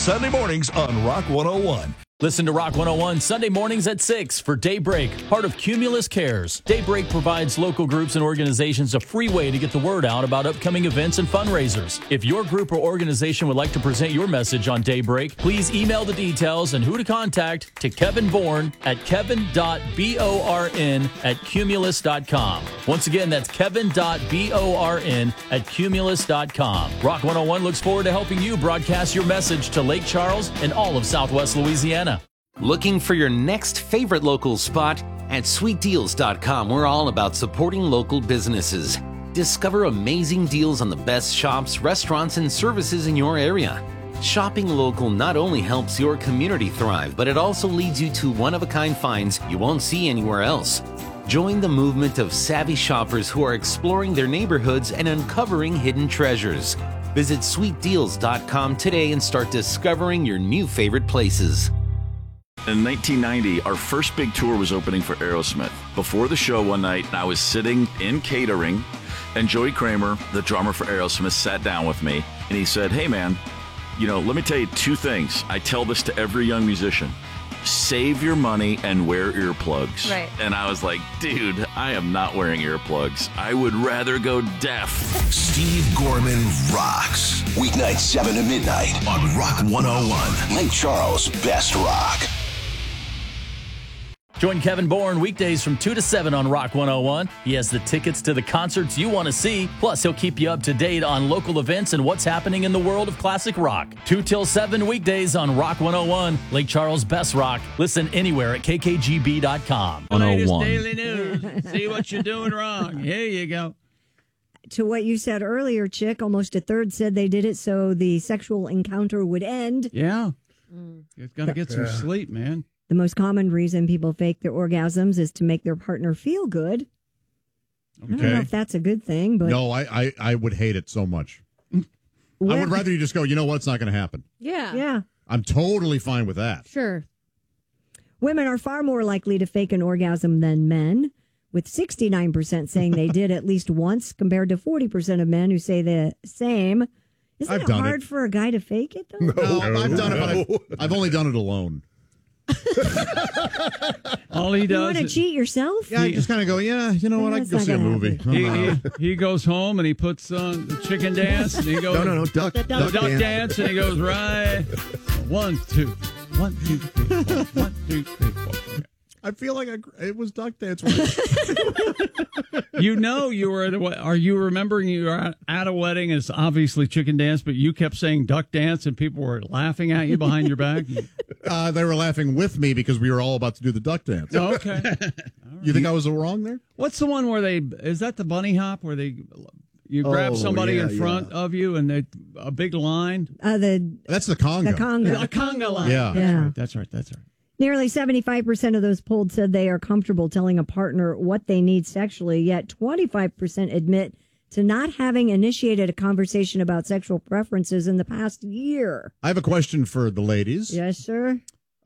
Sunday mornings on Rock 101. Listen to Rock 101 Sunday mornings at 6 for Daybreak, part of Cumulus Cares. Daybreak provides local groups and organizations a free way to get the word out about upcoming events and fundraisers. If your group or organization would like to present your message on Daybreak, please email the details and who to contact to Kevin Bourne at kevin.born@cumulus.com. Once again, that's kevin.born@cumulus.com. Rock 101 looks forward to helping you broadcast your message to Lake Charles and all of Southwest Louisiana. Looking for your next favorite local spot? At sweetdeals.com, we're all about supporting local businesses. Discover amazing deals on the best shops, restaurants, and services in your area. Shopping local not only helps your community thrive, but it also leads you to one-of-a-kind finds you won't see anywhere else. Join the movement of savvy shoppers who are exploring their neighborhoods and uncovering hidden treasures. Visit sweetdeals.com today and start discovering your new favorite places. In 1990, our first big tour was opening for Aerosmith. Before the show one night, I was sitting in catering, and Joey Kramer, the drummer for Aerosmith, sat down with me, and he said, "Hey, man, let me tell you two things. I tell this to every young musician. Save your money and wear earplugs." Right. And I was like, dude, I am not wearing earplugs. I would rather go deaf. Steve Gorman rocks. Weeknights 7 to midnight on Rock 101. Lake Charles' best rock. Join Kevin Bourne weekdays from 2 to 7 on Rock 101. He has the tickets to the concerts you want to see. Plus, he'll keep you up to date on local events and what's happening in the world of classic rock. 2 till 7 weekdays on Rock 101, Lake Charles' best rock. Listen anywhere at kkgb.com. Latest daily news. See what you're doing wrong. Here you go. To what you said earlier, Chick, almost a third said they did it so the sexual encounter would end. Yeah. You've got to get some sleep, man. The most common reason people fake their orgasms is to make their partner feel good. Okay. I don't know if that's a good thing, but No, I would hate it so much. I would rather you just go, you know what, it's not going to happen. Yeah. I'm totally fine with that. Sure. Women are far more likely to fake an orgasm than men, with 69% saying they did at least once, compared to 40% of men who say the same. Isn't I've it done hard it. for a guy to fake it, though? No, I've done it, but I've only done it alone. All he You does want to is cheat yourself? Yeah, I just kind of go, yeah, you know what, I can That's go not see a gonna movie. he goes home and he puts on the chicken dance and he goes No, duck duck dance and he goes right 1, 2, 1, 2, 3, 4, 1, 2, 3, 4. I feel like it was duck dance. Right? You were at a wedding. Are you remembering you were at a wedding? It's obviously chicken dance, but you kept saying duck dance and people were laughing at you behind your back. They were laughing with me because we were all about to do the duck dance. Oh, okay. You think I was wrong there? What's the one where is that the bunny hop where you grab somebody in front of you and a big line? That's the conga. The conga. A conga line. Yeah. That's right. Nearly 75% of those polled said they are comfortable telling a partner what they need sexually, yet 25% admit to not having initiated a conversation about sexual preferences in the past year. I have a question for the ladies. Yes, sir.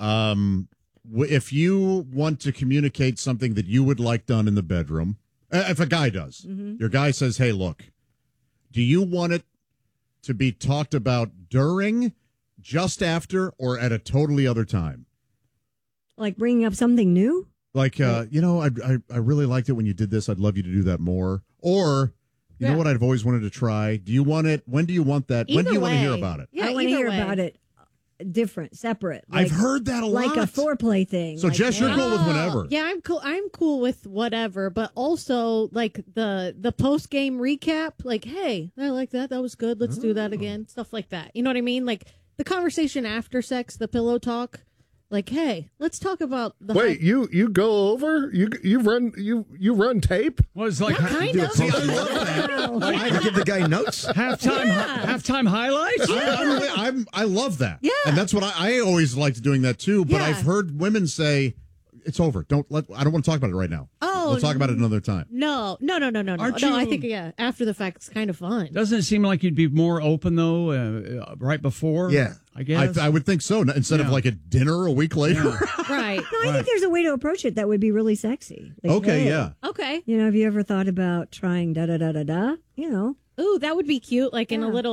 If you want to communicate something that you would like done in the bedroom, if a guy does, your guy says, hey, look, do you want it to be talked about during, just after, or at a totally other time? Like bringing up something new? Like, I really liked it when you did this. I'd love you to do that more. Or, you know what I've always wanted to try? Do you want it? When do you want that? When do you want to hear about it? Yeah, I want to hear about it different, separate. I've heard that a lot. Like a foreplay thing. So, Jess, you're cool with whatever. Yeah, I'm cool. I'm cool with whatever, but also like the post game recap. Like, hey, I like that. That was good. Let's do that again. Stuff like that. You know what I mean? Like the conversation after sex, the pillow talk. Like, hey, let's talk about the. Wait, you go over? You run tape? Well, it's like kind do a of. post I give the guy notes. halftime highlights. I love that. Yeah, and that's what I always liked doing that too. But I've heard women say, "It's over. I don't want to talk about it right now. Oh, we'll talk about it another time." No. Aren't No, I you- think after the fact it's kind of fun. Doesn't it seem like you'd be more open though, right before? Yeah. I guess I would think so. Instead of like a dinner a week later. Right. No, I think there's a way to approach it that would be really sexy. Like, Okay, hey, yeah. Okay. Have you ever thought about trying da-da-da-da-da? Ooh, that would be cute. Like in a little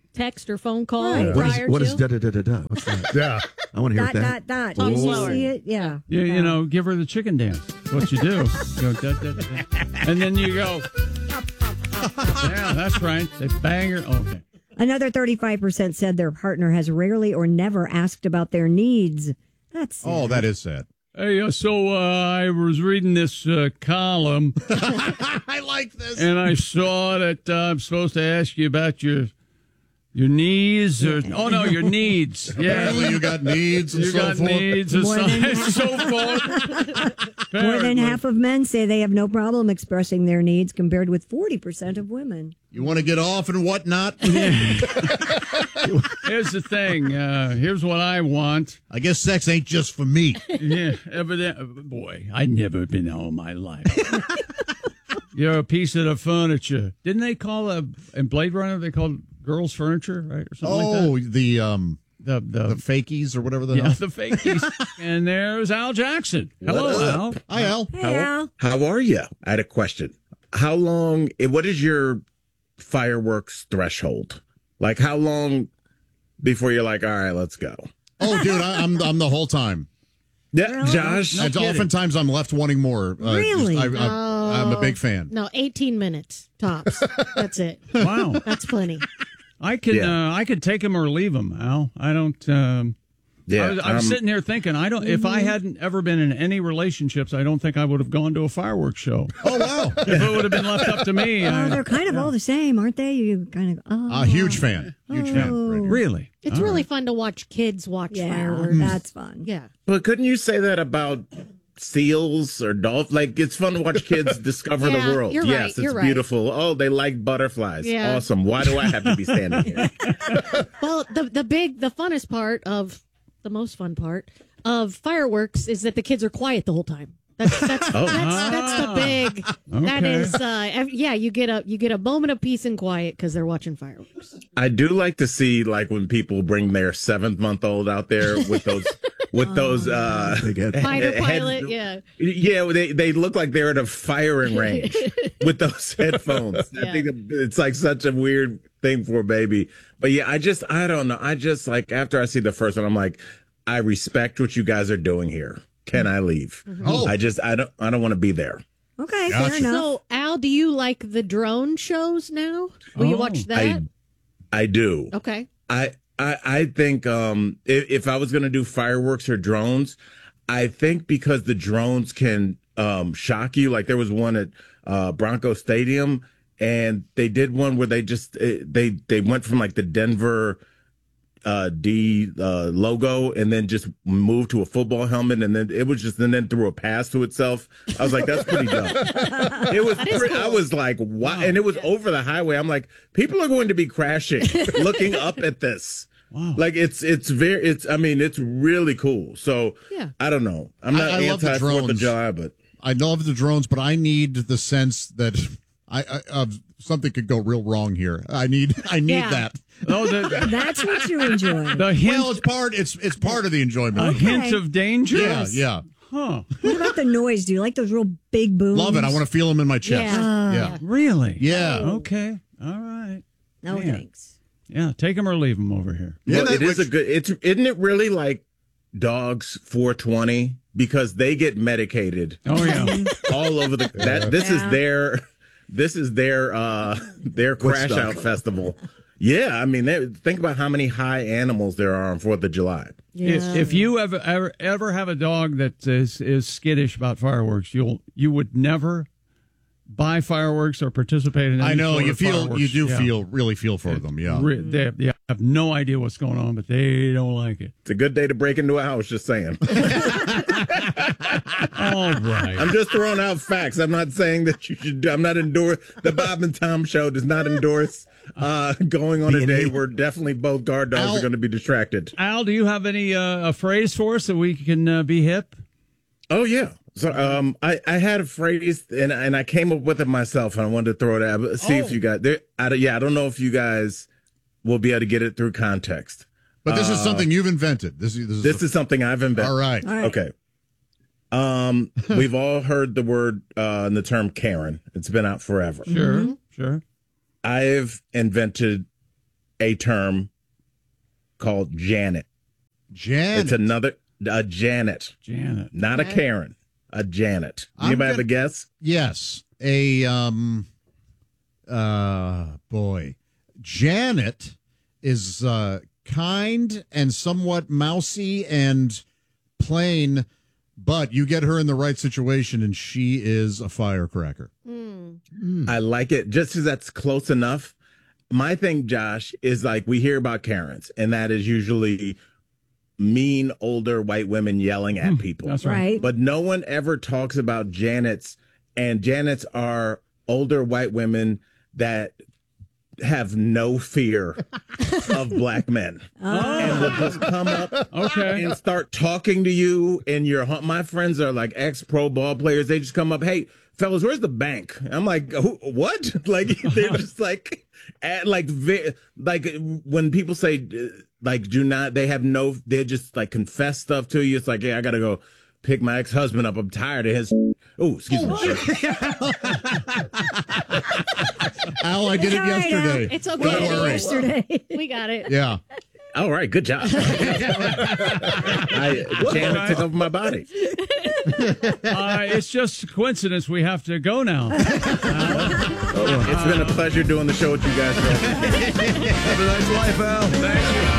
text or phone call Right. prior What to. is da da da da da? What's that? Yeah. I want to hear Dot, that. dot, dot. Talk You slower. see it? Yeah. You know, give her the chicken dance. What you do. You go, da, da, da. And then you go, yeah, that's right. They bang her. Okay. Another 35% said their partner has rarely or never asked about their needs. That's Oh, that is sad. Hey, I was reading this column, I like this. and I saw that I'm supposed to ask you about your knees, or your needs. Yeah, Apparently you got needs and you so got forth. needs and More than- so forth. More than half of men say they have no problem expressing their needs, compared with 40% of women. You want to get off and whatnot? Here's the thing. Here's what I want. I guess sex ain't just for me. Yeah, boy, I've never been all my life. You're a piece of the furniture. Didn't they call in Blade Runner? They called girls furniture, right, or something like that. The fakies or whatever the Yeah, hell. the fakies. And there's Al Jackson. Hello, Al. Hi, Al. Hey, Al. How are you? I had a question. How long? What is your fireworks threshold? Like, how long before you're like, all right, let's go? Oh, dude, I'm the whole time. Yeah, Josh. And oftentimes I'm left wanting more. Really? I'm a big fan. No, 18 minutes tops. That's it. Wow. That's plenty. I could take him or leave him, Al. I don't. I'm sitting here thinking, if I hadn't ever been in any relationships, I don't think I would have gone to a fireworks show. Oh, wow. If it would have been left up to me. They're kind of all the same, aren't they? You kind of. A huge fan. Huge fan. Right. Really? It's really fun to watch kids watch fireworks. That's fun. Yeah. But couldn't you say that about seals or dolphins? Like, it's fun to watch kids discover Yeah, the world. you're Yes, right, it's you're right. beautiful. Oh, they like butterflies. Yeah. Awesome. Why do I have to be standing here? Well, the funnest part of the most fun part of fireworks is that the kids are quiet the whole time. That's the big. That is, you get a moment of peace and quiet because they're watching fireworks. I do like to see, like, when people bring their 7-month-old out there with those Fighter pilot, yeah. Yeah, they look like they're at a firing range with those headphones. Yeah. I think it's like such a weird thing for a baby. But yeah, I don't know. I just, like, after I see the first one, I'm like, I respect what you guys are doing here. Can I leave? Oh. I don't want to be there. Okay, Gotcha. fair enough. So, Al, do you like the drone shows now? Will you watch that? I do. Okay. I think if I was going to do fireworks or drones, I think because the drones can shock you. Like, there was one at Bronco Stadium, and they did one where they just they went from like the Denver logo and then just moved to a football helmet, and then it was just and then threw a pass to itself. I was like, that's pretty dumb. It was cool. I was like, wow. And it was over the highway. I'm like, people are going to be crashing looking up at this. Wow. Like, it's really cool. So Yeah. I don't know. I'm not I love the anti 4th of drones. July, but I love the drones, but I need the sense that something could go real wrong here. I need Yeah. that. Oh, That's what you enjoy. the hint, Well, it's part of the a enjoyment. hint of danger. Yeah. Huh. What about the noise? Do you like those real big booms? Love it. I want to feel them in my chest. Yeah. Really? Yeah. Okay. All right. No, Man. thanks. Yeah. Take him or leave him over here. Yeah, well, it is a good. Isn't it really like Dogs 420 because they get medicated Oh yeah. all over the. This is their crash out festival. Yeah, I mean, think about how many high animals there are on 4th of July. If you ever have a dog that is skittish about fireworks, you would never buy fireworks or participate in. Any I know sort you of feel fireworks. you do Yeah. really feel for them. Yeah. They have no idea what's going on, but they don't like it. It's a good day to break into a house. Just saying. All right. I'm just throwing out facts. I'm not saying that you should. I'm not endorse. The Bob and Tom Show does not endorse going on a day where definitely both guard dogs are going to be distracted. Al, do you have any a phrase for us so we can be hip? Oh yeah. So I had a phrase and I came up with it myself and I wanted to throw it out. See if you guys. I don't know if you guys will be able to get it through context. But this is something you've invented. This is something I've invented. All right. Okay. We've all heard the word and the term Karen. It's been out forever. Sure. I've invented a term called Janet. Janet. It's a Janet. Janet. Not a Karen. A Janet. Anybody have a guess? Yes. Boy. Janet is kind and somewhat mousy and plain, but you get her in the right situation and she is a firecracker. I like it just because that's close enough. My thing, Josh, is like we hear about Karens, and that is usually mean older white women yelling at people. That's right. But no one ever talks about Janets, and Janets are older white women that have no fear of black men. And will just come up and start talking to you. And my friends are like ex-pro ball players. They just come up, hey, fellas, where's the bank? I'm like, what? Like, they're just like, when people say, like, they just like confess stuff to you. It's like, yeah, I got to go pick my ex-husband up. I'm tired of his. Oh, excuse me. Al, I did it yesterday. It's okay. Don't worry. Yesterday. We got it. Yeah. All right, good job. I can't take over my body. It's just a coincidence we have to go now. It's been a pleasure doing the show with you guys. Have a nice life, Al. Thank you.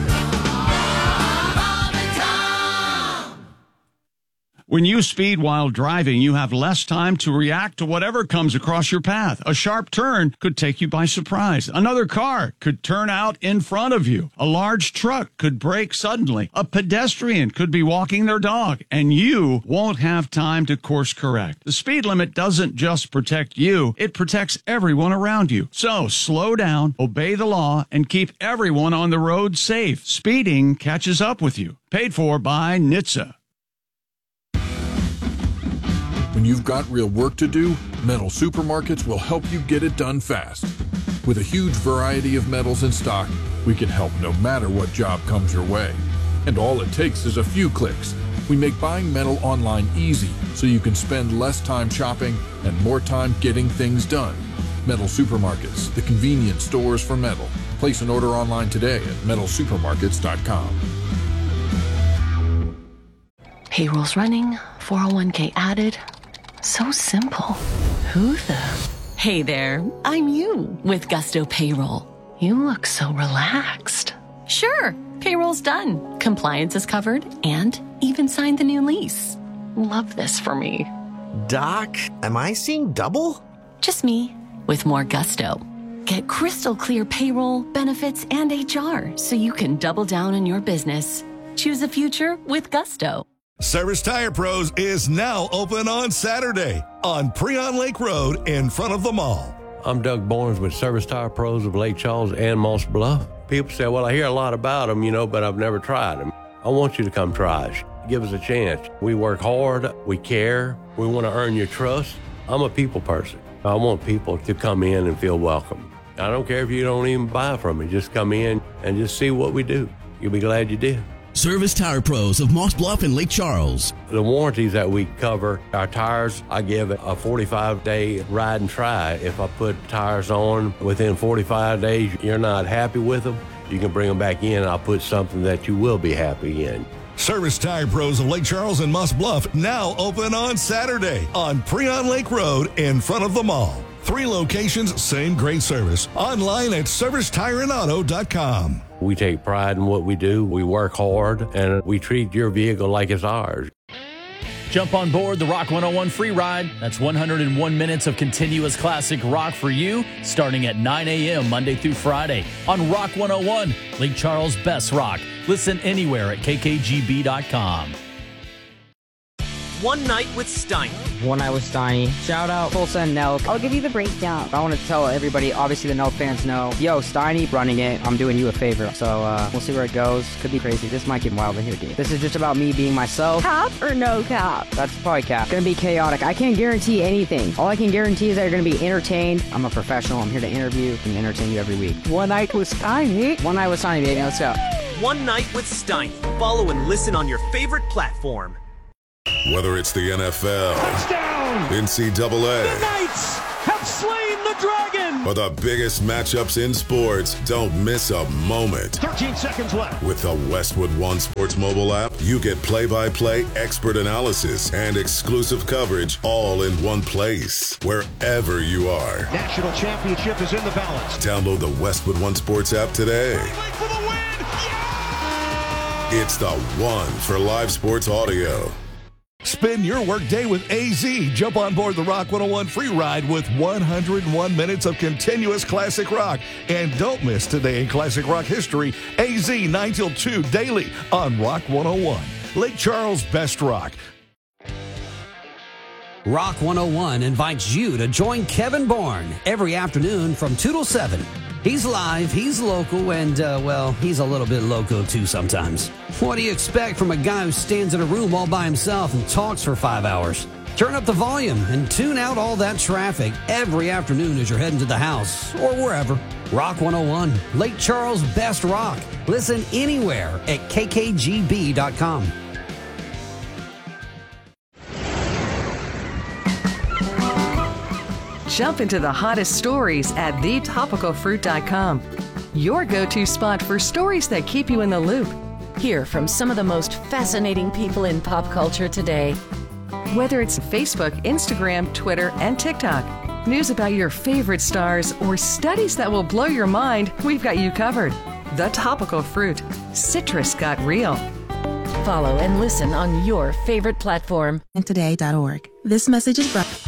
When you speed while driving, you have less time to react to whatever comes across your path. A sharp turn could take you by surprise. Another car could turn out in front of you. A large truck could brake suddenly. A pedestrian could be walking their dog, and you won't have time to course correct. The speed limit doesn't just protect you, it protects everyone around you. So slow down, obey the law, and keep everyone on the road safe. Speeding catches up with you. Paid for by NHTSA. When you've got real work to do, Metal Supermarkets will help you get it done fast. With a huge variety of metals in stock, we can help no matter what job comes your way. And all it takes is a few clicks. We make buying metal online easy so you can spend less time shopping and more time getting things done. Metal Supermarkets, the convenient stores for metal. Place an order online today at metalsupermarkets.com. Payroll's running, 401k added. So simple. Who the? Hey there, I'm you with Gusto Payroll. You look so relaxed. Sure, payroll's done. Compliance is covered and even signed the new lease. Love this for me. Doc, am I seeing double? Just me with more Gusto. Get crystal clear payroll, benefits, and HR so you can double down on your business. Choose a future with Gusto. Service Tire Pros is now open on Saturday on Preon Lake Road in front of the mall. I'm Doug Barnes with Service Tire Pros of Lake Charles and Moss Bluff. People say, well, I hear a lot about them, but I've never tried them. I want you to come try us. Give us a chance. We work hard. We care. We want to earn your trust. I'm a people person. I want people to come in and feel welcome. I don't care if you don't even buy from me. Just come in and just see what we do. You'll be glad you did. Service Tire Pros of Moss Bluff and Lake Charles. The warranties that we cover, our tires, I give it a 45-day ride and try. If I put tires on within 45 days, you're not happy with them, you can bring them back in and I'll put something that you will be happy in. Service Tire Pros of Lake Charles and Moss Bluff now open on Saturday on Preon Lake Road in front of the mall. 3 locations, same great service. Online at servicetireandauto.com. We take pride in what we do. We work hard, and we treat your vehicle like it's ours. Jump on board the Rock 101 free ride. That's 101 minutes of continuous classic rock for you, starting at 9 a.m. Monday through Friday on Rock 101, Lake Charles' best rock. Listen anywhere at kkgb.com. One Night with Steiny. One Night with Steiny. Shout out Tulsa and Nelk. I'll give you the breakdown. I want to tell everybody, obviously the Nelk fans know, yo, Steiny running it. I'm doing you a favor. So we'll see where it goes. Could be crazy. This might get wild in here, dude. This is just about me being myself. Cap or no cap? That's probably cap. It's going to be chaotic. I can't guarantee anything. All I can guarantee is that you're going to be entertained. I'm a professional. I'm here to interview and entertain you every week. One Night with Steiny. One Night with Steiny, baby. Let's go. One Night with Steiny. Follow and listen on your favorite platform. Whether it's the NFL, touchdown, NCAA, the Knights have slain the the Dragon! For the biggest matchups in sports, don't miss a moment. 13 seconds left. With the Westwood One Sports mobile app, you get play-by-play expert analysis and exclusive coverage all in one place, wherever you are. National championship is in the balance. Download the Westwood One Sports app today. For the win! It's the one for live sports audio. Spend your workday with AZ. Jump on board the Rock 101 free ride with 101 minutes of continuous classic rock. And don't miss Today in Classic Rock History, AZ 9 till 2 daily on Rock 101. Lake Charles' best rock. Rock 101 invites you to join Kevin Bourne every afternoon from 2 till 7. He's live, he's local, and, he's a little bit loco too sometimes. What do you expect from a guy who stands in a room all by himself and talks for 5 hours? Turn up the volume and tune out all that traffic every afternoon as you're heading to the house or wherever. Rock 101, Lake Charles' best rock. Listen anywhere at kkgb.com. Jump into the hottest stories at thetopicalfruit.com. Your go-to spot for stories that keep you in the loop. Hear from some of the most fascinating people in pop culture today. Whether it's Facebook, Instagram, Twitter, and TikTok, news about your favorite stars, or studies that will blow your mind, we've got you covered. The Topical Fruit. Citrus got real. Follow and listen on your favorite platform. And today.org. This message is brought